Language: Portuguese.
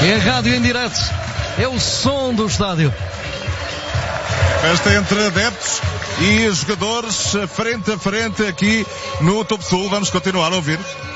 É a rádio em direto. É o som do estádio. Festa entre adeptos e jogadores frente a frente aqui no Topo Sul. Vamos continuar a ouvir.